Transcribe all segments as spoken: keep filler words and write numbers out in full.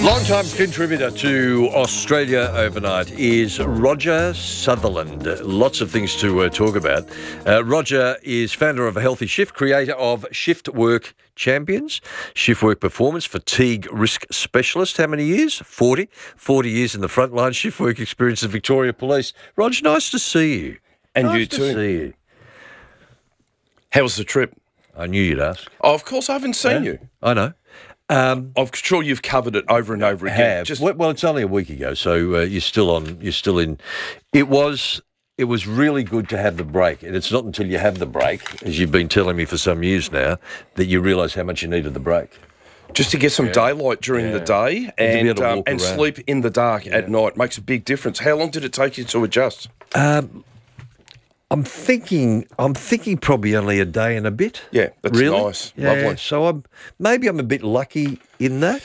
Long-time contributor to Australia Overnight is Roger Sutherland. Lots of things to uh, talk about. Uh, Roger is founder of A Healthy Shift, creator of Shift Work Champions, Shift Work Performance, fatigue risk specialist. How many years? forty. forty years in the frontline shift work experience of Victoria Police. Roger, nice to see you. And nice you to too. see you. How was the trip? I knew you'd ask. Oh, of course, I haven't seen Yeah, you. I know. Um, I'm sure you've covered it over and over again. have. Just Well, well, it's only a week ago, so uh, you're still on. You're still in. It was. It was really good to have the break, and it's not until you have the break, as you've been telling me for some years now, that you realise how much you needed the break. just to get some daylight during the day And to be and able to um, walk and around. sleep in the dark at night makes a big difference. How long did it take you to adjust? Um, I'm thinking. I'm thinking probably only a day and a bit. Yeah, that's really? nice. Yeah, Lovely. So I'm maybe I'm a bit lucky in that.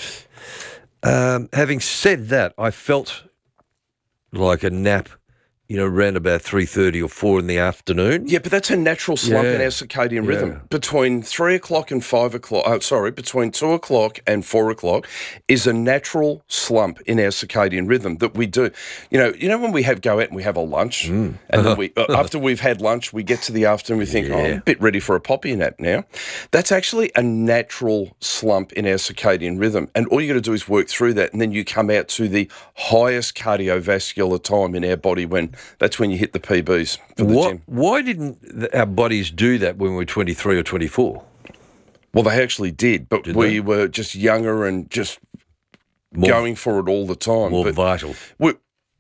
Um, having said that, I felt like a nap, you know, around about three thirty or four in the afternoon. Yeah, but that's a natural slump in Yeah. our circadian Yeah. rhythm. Between three o'clock and five o'clock, oh, sorry, between two o'clock and four o'clock is a natural slump in our circadian rhythm that we do. You know, you know when we have go out and we have a lunch, and then we uh, after we've had lunch, we get to the afternoon, we think, oh, I'm Yeah. a bit ready for a poppy nap now. That's actually a natural slump in our circadian rhythm, and all you got to do is work through that, and then you come out to the highest cardiovascular time in our body when that's when you hit the P Bs for the What, gym. why didn't th- our bodies do that when we were twenty-three or twenty-four? Well, they actually did, but Did we they? were just younger and just More, going for it all the time. more but vital. we,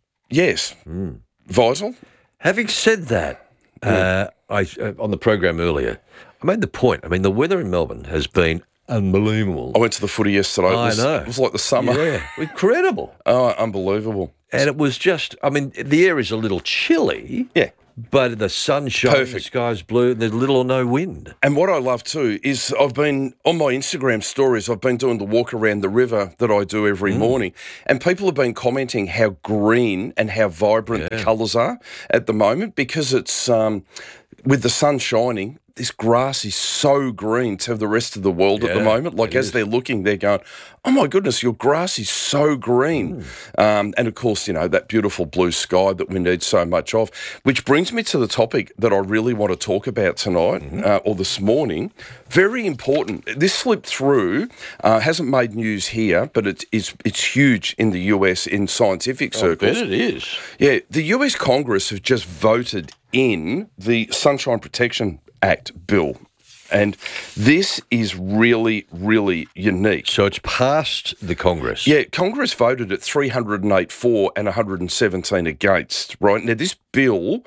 yes, vital. Having said that, uh, I uh, on the program earlier, I made the point. I mean, the weather in Melbourne has been unbelievable. I went to the footy yesterday. It I was, know. It was like the summer. Yeah, incredible. Oh, unbelievable. And it was just, I mean, the air is a little chilly, Yeah. but the sun's shining, the Perfect. sky's blue, and there's little or no wind. And what I love too is I've been on my Instagram stories, I've been doing the walk around the river that I do every morning, and people have been commenting how green and how vibrant the colours are at the moment because it's um, with the sun shining. This grass is so green to the rest of the world at the Yeah, moment. Like it as is. they're looking, they're going, "Oh my goodness, your grass is so green!" Um, and of course, you know that beautiful blue sky that we need so much of. Which brings me to the topic that I really want to talk about tonight uh, or this morning. Very important. This slipped through. Uh, hasn't made news here, but it is it's huge in the U S in scientific circles. it is. Yeah, the U S Congress have just voted in the Sunshine Protection Act bill. And this is really, really unique. So it's past the Congress. Yeah, Congress voted at three hundred eight for and one hundred seventeen against, right? Now, this bill,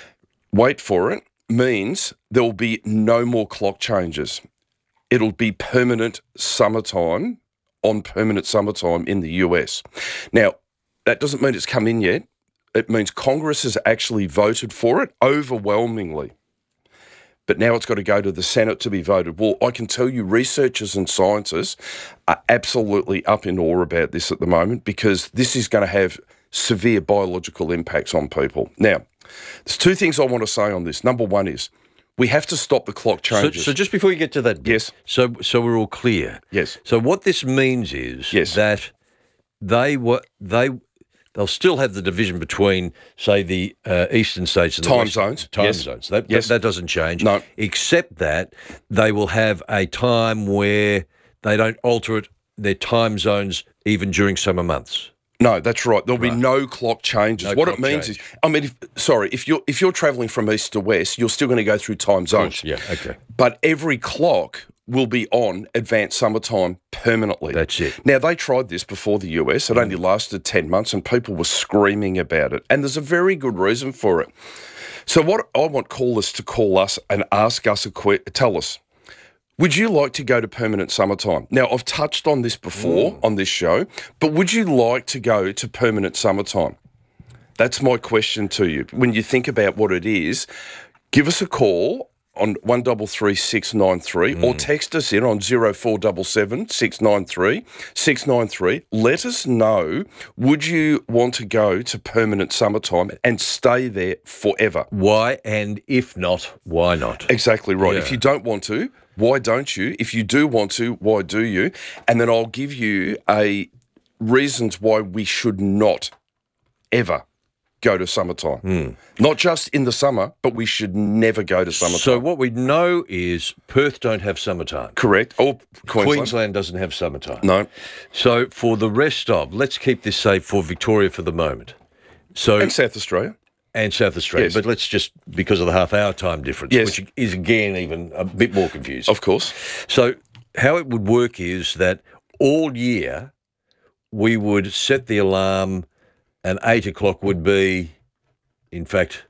wait for it, means there will be no more clock changes. It'll be permanent summertime on permanent summertime in the U S. Now, that doesn't mean it's come in yet. It means Congress has actually voted for it overwhelmingly. But now it's got to go to the Senate to be voted. Well, I can tell you researchers and scientists are absolutely up in awe about this at the moment because this is going to have severe biological impacts on people. Now, there's two things I want to say on this. Number one is we have to stop the clock So, changes. so just before you get to that, bit, Yes. So, so we're all clear. Yes. So what this means is Yes. that they were they they'll still have the division between, say, the uh, eastern states and the Time western- zones. Time Yes. zones. That, Yes. that that doesn't change. No. Except that they will have a time where they don't alter it their time zones even during summer months. No, that's right. There'll be no clock changes. No what clock it means change. is, I mean, if, sorry, if you're if you're travelling from east to west, you're still going to go through time zones. Yeah. Okay. But every clock will be on advanced summertime permanently. That's it. Now, they tried this before the U S. It only lasted ten months and people were screaming about it. And there's a very good reason for it. So what I want callers to call us and ask us a que- tell us, would you like to go to permanent summertime? Now, I've touched on this before on this show, but would you like to go to permanent summertime? That's my question to you. When you think about what it is, give us a call on one three three six nine three or text us in on zero four seven seven six nine three six nine three. Let us know, would you want to go to permanent summertime and stay there forever? Why? And if not, why not? Exactly right. Yeah. If you don't want to, why don't you? If you do want to, why do you? And then I'll give you a reasons why we should not ever go to summertime. Mm. Not just in the summer, but we should never go to summertime. So what we know is Perth don't have summertime. Correct. Or Queensland. Queensland doesn't have summertime. No. So for the rest of, let's keep this safe for Victoria for the moment. So And South Australia. and South Australia, Yes. but let's just, because of the half-hour time difference, Yes. which is again even a bit more confusing. Of course. So how it would work is that all year we would set the alarm and eight o'clock would be, in fact,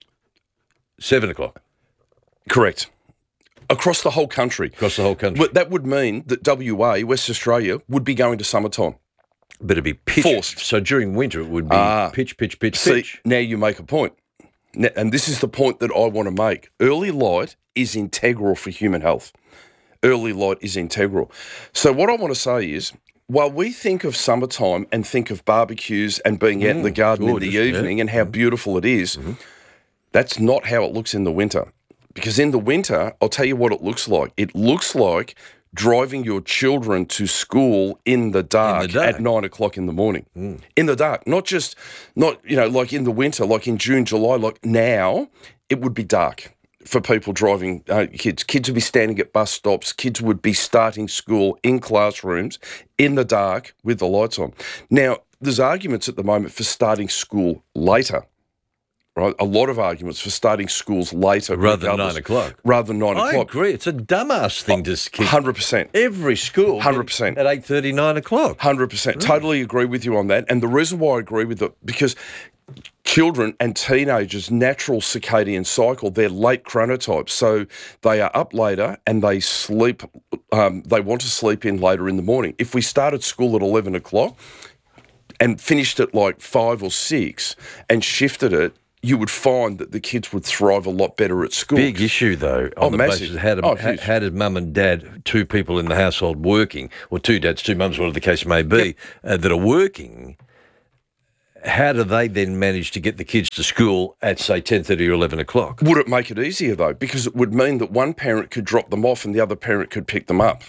seven o'clock Correct. Across the whole country. across the whole country. But that would mean that W A, West Australia, would be going to summertime. But it'd be pitch. Forced. So during winter it would be Ah. pitch, pitch, pitch, See, pitch. now you make a point. Now, and this is the point that I want to make. Early light is integral for human health. Early light is integral. So what I want to say is, while we think of summertime and think of barbecues and being out in the garden gorgeous, in yeah. the evening and how beautiful it is, that's not how it looks in the winter. Because in the winter, I'll tell you what it looks like. It looks like driving your children to school in the dark, dark. at nine o'clock in the morning. In the dark, not just, not, you know, like in the winter, like in June, July, like now, it would be dark for people driving uh, kids. Kids would be standing at bus stops. Kids would be starting school in classrooms in the dark with the lights on. Now, there's arguments at the moment for starting school later. Right, a lot of arguments for starting schools later, Rather than regardless- nine o'clock. Rather than nine I o'clock. agree. It's a dumbass thing to keep Hundred percent. every school one hundred percent. at eight thirty, nine o'clock. Hundred percent. Totally agree with you on that. And the reason why I agree with it, because children and teenagers' natural circadian cycle, they're late chronotypes. So they are up later and they sleep, um, they want to sleep in later in the morning. If we started school at eleven o'clock and finished at like five or six and shifted it, you would find that the kids would thrive a lot better at school. Big issue, though, on Oh, the massive. basis of how, to, Oh, how, huge. how did mum and dad, two people in the household working, or two dads, two mums, whatever the case may be, uh, that are working, how do they then manage to get the kids to school at, say, ten thirty or eleven o'clock? Would it make it easier, though? Because it would mean that one parent could drop them off and the other parent could pick them up.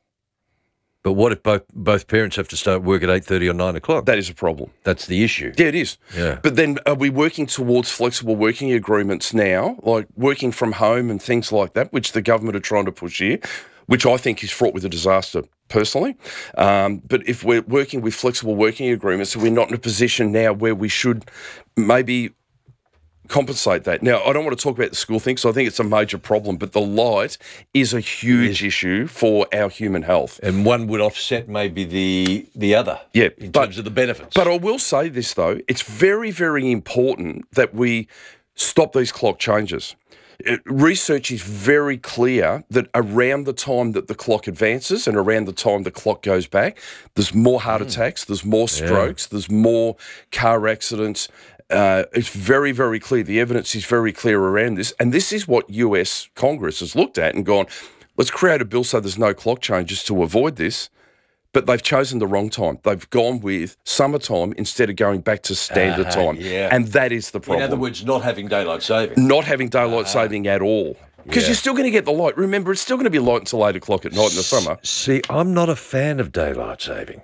But what if both both parents have to start work at eight thirty or nine o'clock? That is a problem. That's the issue. Yeah, it is. Yeah. But then are we working towards flexible working agreements now, like working from home and things like that, which the government are trying to push here, which I think is fraught with a disaster personally. Um, but if we're working with flexible working agreements, we're not in a position now where we should maybe compensate that. Now, I don't want to talk about the school thing, so I think it's a major problem, but the light is a huge issue for our human health. And one would offset maybe the the other Yeah, in but- terms of the benefits. But I will say this, though, it's very, very important that we stop these clock changes. It- research is very clear that around the time that the clock advances and around the time the clock goes back, there's more heart attacks, there's more strokes, there's more car accidents. Uh, it's very, very clear. The evidence is very clear around this. And this is what U S Congress has looked at and gone, let's create a bill so there's no clock changes to avoid this. But they've chosen the wrong time. They've gone with summertime instead of going back to standard Ah, time. yeah. And that is the in problem. other words, not having daylight saving. Not having daylight saving at all. Because Yeah. you're still going to get the light. Remember, it's still going to be light until eight o'clock at night in the summer. See, I'm not a fan of daylight saving.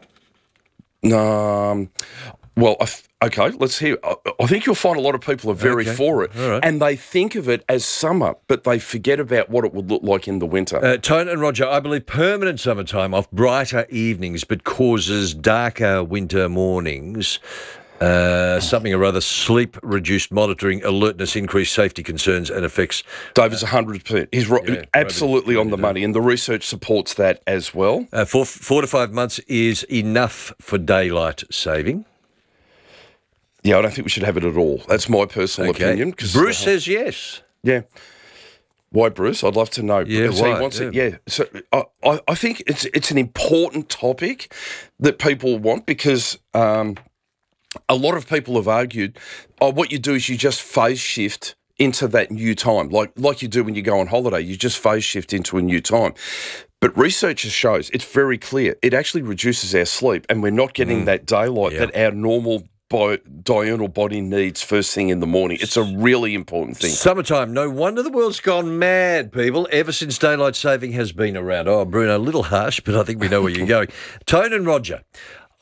Um, well, I th- okay, let's hear. I, I think you'll find a lot of people are very Okay, for it. all right. And they think of it as summer, but they forget about what it would look like in the winter. Uh, Tone and Roger, I believe permanent summertime off brighter evenings but causes darker winter mornings. Uh, something or other, sleep, reduced monitoring, alertness, increased safety concerns and effects. David's one hundred percent. He's right, Yeah, absolutely Robbie- on the Robbie money, and the research supports that as well. Uh, four, four to five months is enough for daylight saving. Yeah, I don't think we should have it at all. That's my personal opinion. 'cause- Bruce says yes. Yeah. Why, Bruce? I'd love to know. Yeah, Because why? He wants it. Yeah. Yeah. So I, I, I think it's it's an important topic that people want because um, a lot of people have argued, oh, what you do is you just phase shift into that new time, like like you do when you go on holiday. You just phase shift into a new time. But research shows it's very clear. It actually reduces our sleep, and we're not getting that daylight Yeah. that our normal Bi- diurnal body needs first thing in the morning. It's a really important thing. Summertime. No wonder the world's gone mad, people, ever since daylight saving has been around. Oh, Bruno, a little harsh, but I think we know where you're going. Tone and Roger,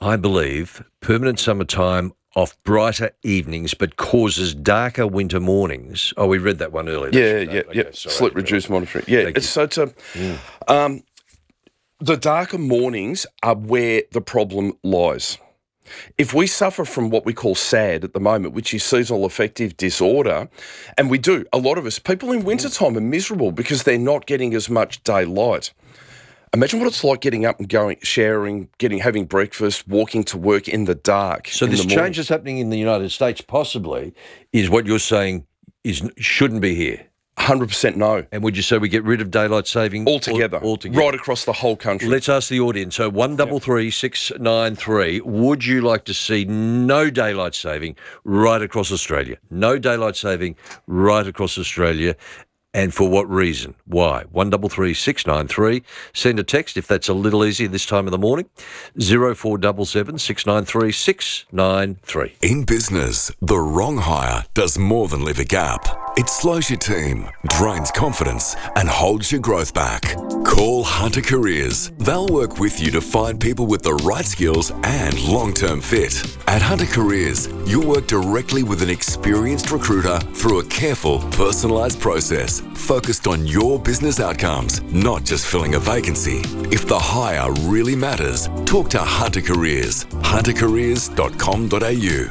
I believe, permanent summertime off brighter evenings but causes darker winter mornings. Oh, we read that one earlier. Yeah, That's- yeah, okay, yeah. sorry. Slit reduced monitoring. Yeah, Thank it's, so it's a, um, the darker mornings are where the problem lies. If we suffer from what we call SAD at the moment, which is seasonal affective disorder, and we do, a lot of us, people in wintertime are miserable because they're not getting as much daylight. Imagine what it's like getting up and going, showering, getting, having breakfast, walking to work in the dark. So in this the morning. change that's happening in the United States possibly is what you're saying is shouldn't be here. one hundred percent no. And would you say we get rid of daylight saving Altogether. All, altogether. Right across the whole country. Let's ask the audience. So one double three six nine three. Would you like to see no daylight saving right across Australia? No daylight saving right across Australia. And for what reason? Why? One double three six nine three. Send a text if that's a little easier this time of the morning. Zero four double seven six nine three six nine three. In business, the wrong hire does more than leave a gap. It slows your team, drains confidence, and holds your growth back. Call Hunter Careers. They'll work with you to find people with the right skills and long-term fit. At Hunter Careers, you'll work directly with an experienced recruiter through a careful, personalised process focused on your business outcomes, not just filling a vacancy. If the hire really matters, talk to Hunter Careers. hunter careers dot com dot a u.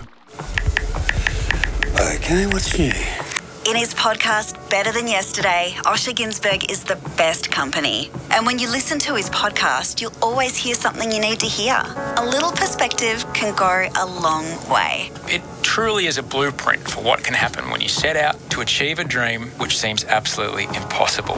Okay, what's new? In his podcast, Better Than Yesterday, Osher Ginsberg is the best company. And when you listen to his podcast, you'll always hear something you need to hear. A little perspective can go a long way. It truly is a blueprint for what can happen when you set out to achieve a dream which seems absolutely impossible.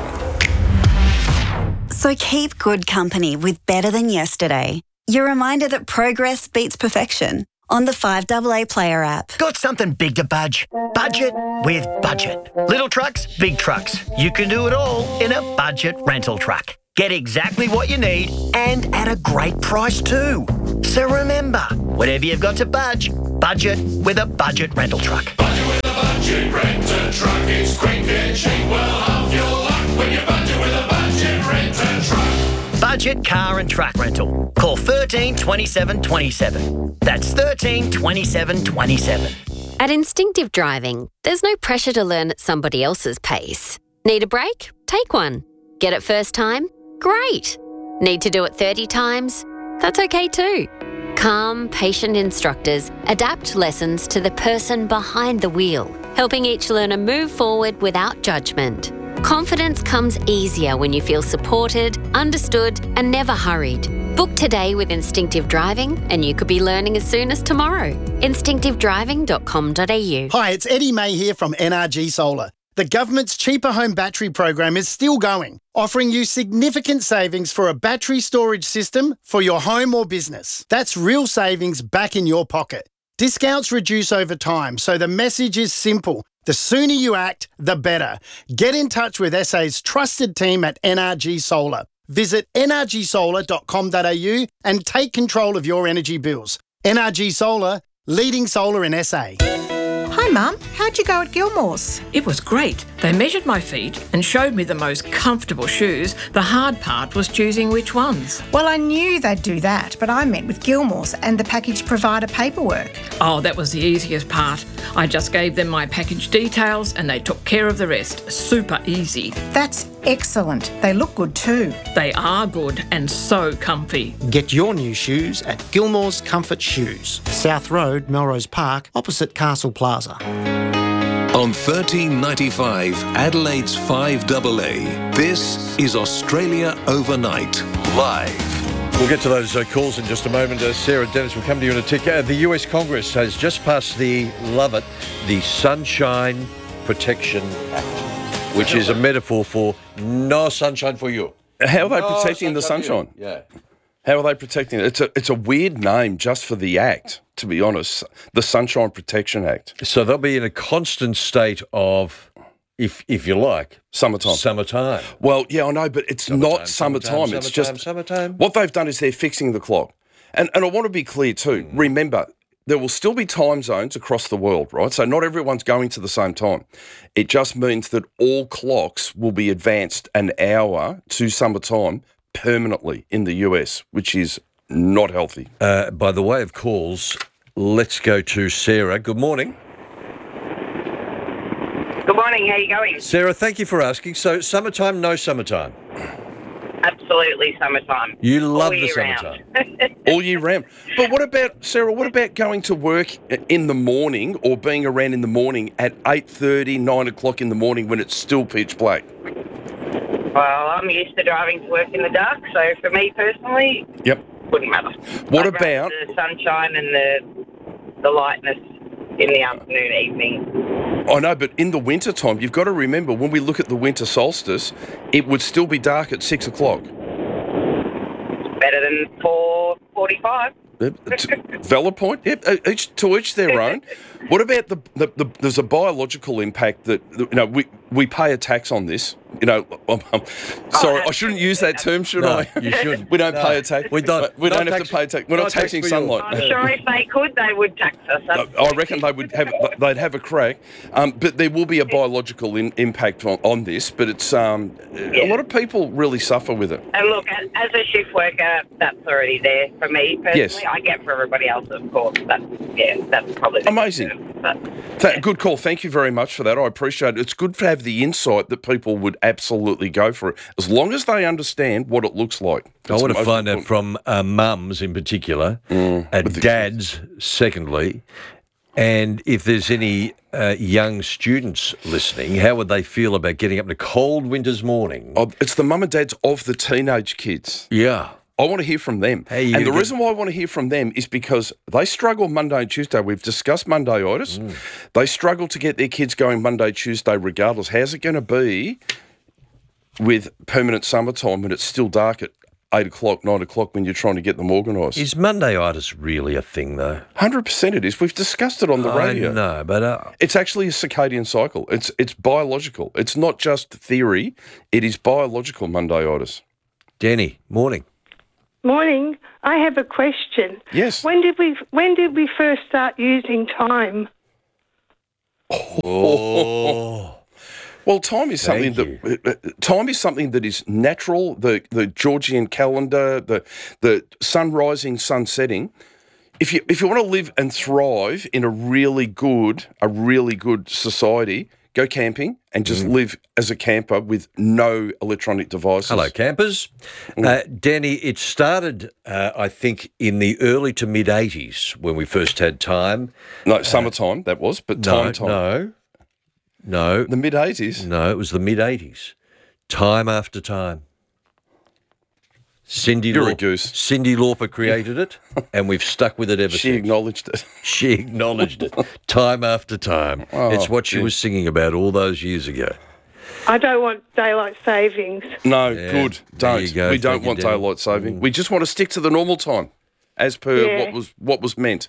So keep good company with Better Than Yesterday. Your reminder that progress beats perfection on the five A A Player app. Got something big to budge? Budget with Budget. Little trucks, big trucks. You can do it all in a budget rental truck. Get exactly what you need and at a great price too. So remember, whatever you've got to budge, budget with a budget rental truck. Budget with a budget rental truck is quick and cheap. Well, half your luck when you budget with a budget rental truck. Budget car and truck rental. Call thirteen twenty-seven twenty-seven. That's thirteen twenty-seven twenty-seven. At Instinctive Driving, there's no pressure to learn at somebody else's pace. Need a break? Take one. Get it first time? Great. Need to do it thirty times? That's okay too. Calm, patient instructors adapt lessons to the person behind the wheel, helping each learner move forward without judgment. Confidence comes easier when you feel supported, understood, and never hurried. Book today with Instinctive Driving and you could be learning as soon as tomorrow. instinctive driving dot com dot a u. Hi, it's Eddie May here from N R G Solar. The government's Cheaper Home Battery program is still going, offering you significant savings for a battery storage system for your home or business. That's real savings back in your pocket. Discounts reduce over time, so the message is simple. The sooner you act, the better. Get in touch with S A's trusted team at N R G Solar. Visit n r g solar dot com dot a u and take control of your energy bills. N R G Solar, leading solar in S A. Hi Mum, how'd you go at Gilmore's? It was great. They measured my feet and showed me the most comfortable shoes. The hard part was choosing which ones. Well, I knew they'd do that, but I met with Gilmore's and the package provider paperwork. Oh, that was the easiest part. I just gave them my package details and they took care of the rest. Super easy. That's excellent. They look good too. They are good and so comfy. Get your new shoes at Gilmore's Comfort Shoes, South Road, Melrose Park, opposite Castle Plaza. On thirteen ninety-five, Adelaide's five A A, this is Australia Overnight, live. We'll get to those uh, calls in just a moment. Uh, Sarah Dennis will come to you in a tick. Uh, the U S Congress has just passed the, love it, the Sunshine Protection Act, which is a metaphor for no sunshine for you. How are they No protecting the sunshine sunshine? for you. Yeah. How are they protecting it? It's a, it's a weird name just for the act, to be honest. The Sunshine Protection Act. So they'll be in a constant state of, if if you like, Summertime. Summertime. Well, yeah, I know, but it's Summertime, not summertime. summertime, It's summertime, just summertime. what they've done is they're fixing the clock. And and I want to be clear too. Remember, there will still be time zones across the world, right? So not everyone's going to the same time. It just means that all clocks will be advanced an hour to summertime permanently in the U S, which is not healthy. Uh, by the way of calls, let's go to Sarah. Good morning. Good morning, how are you going? Sarah, thank you for asking. So, summertime, no summertime? Absolutely summertime. You love All the year summertime. round. All year round. But what about, Sarah, what about going to work in the morning or being around in the morning at eight thirty, nine o'clock in the morning when it's still pitch black? Well, I'm used to driving to work in the dark, so for me personally, Yep. wouldn't matter. What I'd rather about... the sunshine and the the lightness in the afternoon, evening? I know, but in the winter time, you've got to remember, when we look at the winter solstice, it would still be dark at six o'clock. Better than four forty-five. Valid point. Yep, each, to each their own. What about the, the, the there's a biological impact that, you know, we, we pay a tax on this. You know, I'm, I'm sorry, I shouldn't use that term, should No, I? you shouldn't. We don't No. pay a tax. We don't. We No don't have tax- to pay a tax. We're no not tax taxing for you. sunlight. I'm sure if they could, they would tax us. I reckon they would have they'd have a crack, um, but there will be a biological in, impact on, on this. But it's um, a lot of people really suffer with it. And look, as, as a shift worker, that's already there for me personally. Yes. I get for everybody else, of course. But yeah, that's probably the Amazing. concern, But Th- Good call. Thank you very much for that. I appreciate it. It's good to have the insight that people would absolutely go for it, as long as they understand what it looks like. I That's want the to most find out important. from uh, mums in particular, Mm, and with the dads secondly, and if there's any uh, young students listening, how would they feel about getting up in a cold winter's morning? Oh, it's the mum and dads of the teenage kids. Yeah. I want to hear from them. How you And the gonna get- reason why I want to hear from them is because they struggle Monday and Tuesday. We've discussed Monday-itis. Mm. They struggle to get their kids going Monday, Tuesday, regardless. How's it going to be with permanent summertime when it's still dark at eight o'clock, nine o'clock when you're trying to get them organised? Is Monday-itis really a thing, though? one hundred percent it is. We've discussed it on the radio. I know, but... Uh, It's actually a circadian cycle. It's it's biological. It's not just theory. It is biological, Monday-itis. Danny, morning. Morning. I have a question. Yes. When did we when did we first start using time? Oh. Well, time is something Thank that uh, time is something that is natural. The the Georgian calendar, the the sun rising, sun setting. If you if you want to live and thrive in a really good a really good society, go camping and just live as a camper with no electronic devices. Hello, campers. Uh, Danny, it started, uh, I think, in the early to mid-eighties when we first had time. No, summertime that was, but time no, time. No, no. The mid-eighties? No, it was the mid-eighties. Time after time. Cindy You're a Lauper, goose. Cindy Lauper created it, and we've stuck with it ever She since. acknowledged it. She acknowledged it time after time. Oh, it's what she gee. was singing about all those years ago. I don't want daylight savings. No, Yeah, good. there Don't. you go. We don't Thank you, want Danny. daylight saving. We just want to stick to the normal time, as per Yeah. what was what was meant.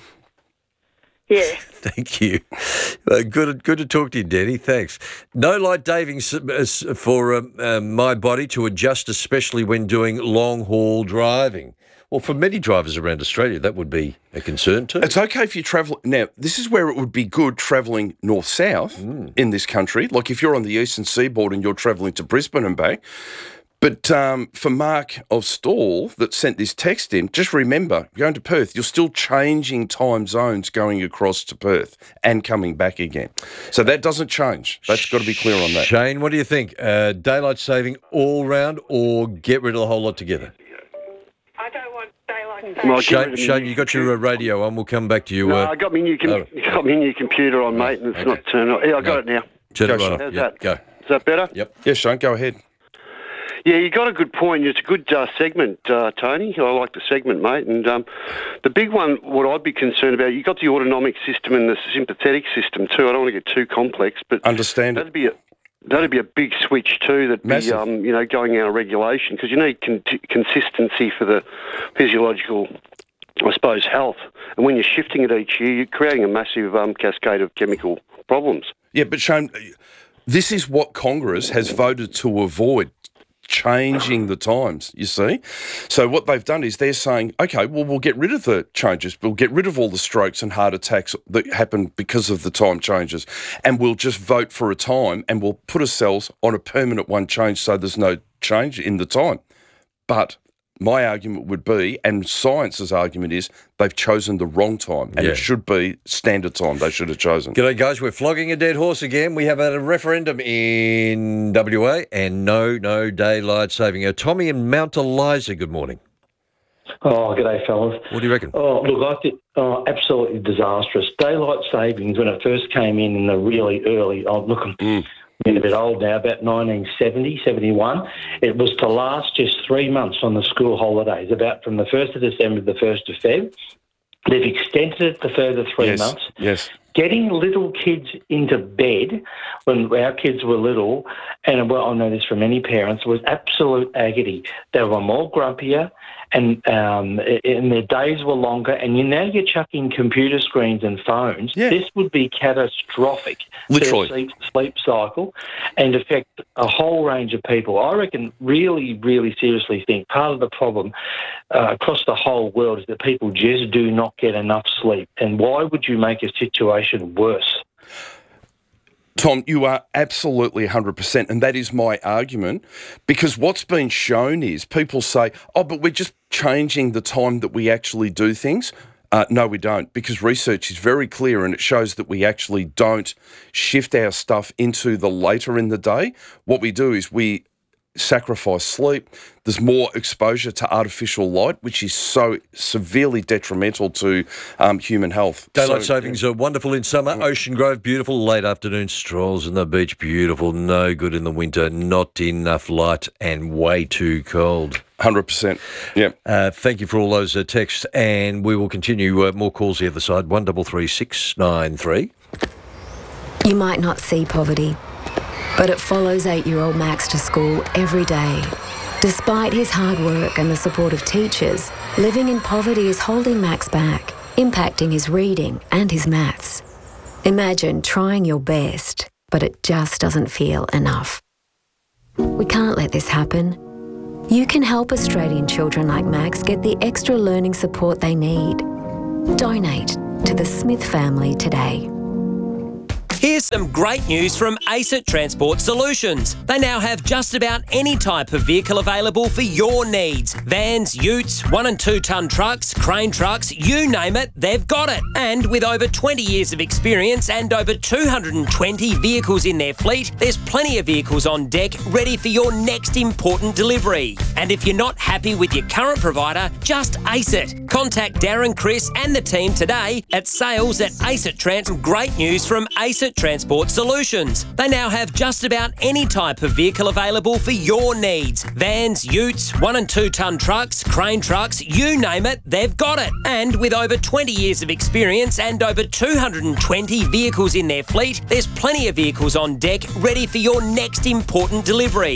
Yeah. Thank you. Uh, good, good to talk to you, Danny. Thanks. No light savings uh, for um, uh, my body to adjust, especially when doing long haul driving. Well, for many drivers around Australia, that would be a concern too. It's okay if you travel. Now, this is where it would be good travelling north-south in this country. Like if you're on the eastern seaboard and you're travelling to Brisbane and back. But um, for Mark of Stall that sent this text in, just remember, going to Perth, you're still changing time zones going across to Perth and coming back again. So that doesn't change. That's got to be clear on that. Shane, what do you think? Uh, daylight saving all round or get rid of the whole lot together? I don't want daylight savings. Well, get rid Shane, of Shane me. you got your uh, radio on. We'll come back to you. No, uh, I got my new com- oh. got my new computer on, mate, and it's not turned on. Yeah, I got it now. Turn Go, it right Shane. off. How's Yep, that? Go. Is that better? Yep. Yeah, Shane, go ahead. Yeah, you got a good point. It's a good uh, segment, uh, Tony. I like the segment, mate. And um, the big one, what I'd be concerned about, you got the autonomic system and the sympathetic system too. I don't want to get too complex, but Understand it. that'd be a that'd be a big switch too. That'd be Massive. um, you know going out of regulation because you need con- consistency for the physiological, I suppose, health. And when you're shifting it each year, you're creating a massive um, cascade of chemical problems. Yeah, but Shane, this is what Congress has voted to avoid. Changing the times, you see. So what they've done is they're saying, okay, well, we'll get rid of the changes. We'll get rid of all the strokes and heart attacks that happen because of the time changes. And we'll just vote for a time and we'll put ourselves on a permanent one change so there's no change in the time. But my argument would be, and science's argument is, they've chosen the wrong time, and Yeah. it should be standard time they should have chosen. G'day, guys. We're flogging a dead horse again. We have a referendum in W A and no, no daylight saving. Uh, Tommy in Mount Eliza, good morning. Oh, g'day, fellas. What do you reckon? Oh, look, I think oh, absolutely disastrous. Daylight savings, when it first came in in the really early, oh, look, I'm mm. getting a bit old now, about nineteen seventy, seventy-one, it was to last just three months on the school holidays, about from the first of December to the first of February. They've extended it the further three yes. months. Yes. Getting little kids into bed when our kids were little, and well, I know this from many parents, was absolute agony. They were more grumpier, and um, and their days were longer. And you now you're chucking computer screens and phones. Yeah. This would be catastrophic. Literally. To their sleep, sleep cycle and affect a whole range of people. I reckon, really, really seriously think part of the problem uh, across the whole world is that people just do not get enough sleep. And why would you make a situation worse? Tom, you are absolutely one hundred percent, and that is my argument, because what's been shown is people say, oh, but we're just changing the time that we actually do things. Uh, no, we don't, because research is very clear and it shows that we actually don't shift our stuff into the later in the day. What we do is we sacrifice sleep. There's more exposure to artificial light, which is so severely detrimental to um, human health. Daylight So- savings are wonderful in summer. Ocean Grove, beautiful. Late afternoon strolls on the beach, beautiful. No good in the winter. Not enough light and way too cold. one hundred percent. Yeah. Uh, thank you for all those uh, texts, and we will continue. Uh, more calls the other side. One double three six nine three. You might not see poverty, but it follows eight-year-old Max to school every day. Despite his hard work and the support of teachers, living in poverty is holding Max back, impacting his reading and his maths. Imagine trying your best, but it just doesn't feel enough. We can't let this happen. You can help Australian children like Max get the extra learning support they need. Donate to the Smith family today. Here's some great news from ACET Transport Solutions. They now have just about any type of vehicle available for your needs. Vans, utes, one and two tonne trucks, crane trucks, you name it, they've got it. And with over twenty years of experience and over two hundred twenty vehicles in their fleet, there's plenty of vehicles on deck ready for your next important delivery. And if you're not happy with your current provider, just ACET. Contact Darren, Chris and the team today at sales at ACET Trans. Great news from ACET Transport Solutions. They now have just about any type of vehicle available for your needs. Vans, utes, one and two tonne trucks, crane trucks, you name it, they've got it. And with over twenty years of experience and over two hundred twenty vehicles in their fleet, there's plenty of vehicles on deck ready for your next important delivery.